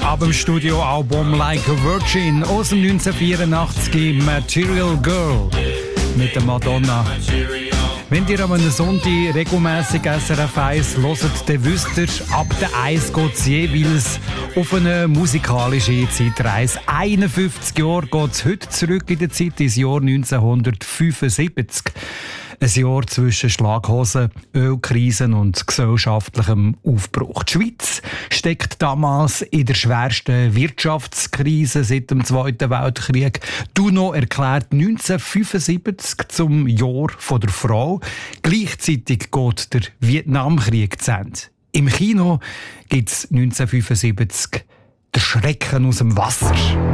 ab dem Studioalbum Like a Virgin aus dem 1984 Material Girl mit der Madonna. Wenn ihr am Sonntag regelmässig SRF 1 hört, dann wisst ihr, ab der 1 geht es jeweils auf eine musikalische Zeitreise. 51 Jahre geht es heute zurück in der Zeit, ins Jahr 1975. Ein Jahr zwischen Schlaghosen, Ölkrisen und gesellschaftlichem Aufbruch. Die Schweiz steckt damals in der schwersten Wirtschaftskrise seit dem Zweiten Weltkrieg. UNO erklärt 1975 zum Jahr der Frau. Gleichzeitig geht der Vietnamkrieg zu Ende. Im Kino gibt es 1975 «Der Schrecken aus dem Wasser».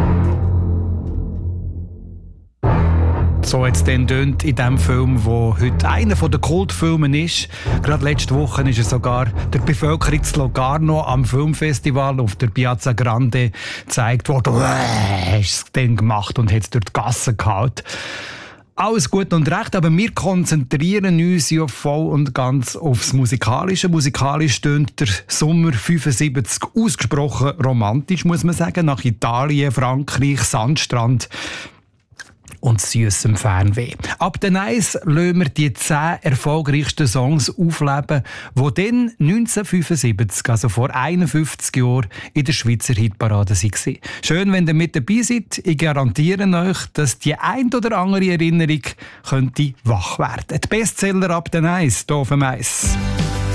So hat es dann tönt in dem Film, der heute einer der Kultfilme ist. Gerade letzte Woche ist er sogar der Bevölkerung zu Locarno am Filmfestival auf der Piazza Grande gezeigt worden. Hast es dann gemacht und hat es durch die Gassen gehauen. Alles gut und recht, aber wir konzentrieren uns ja voll und ganz aufs Musikalische. Musikalisch tönt der Sommer 75 ausgesprochen romantisch, muss man sagen. Nach Italien, Frankreich, Sandstrand und süßem Fernweh. Ab den Eis lassen wir die 10 erfolgreichsten Songs aufleben, die dann 1975, also vor 51 Jahren, in der Schweizer Hitparade waren. Schön, wenn ihr mit dabei seid. Ich garantiere euch, dass die ein oder andere Erinnerung könnte wach werden. Die Bestseller ab den Eis, hier auf dem Eis.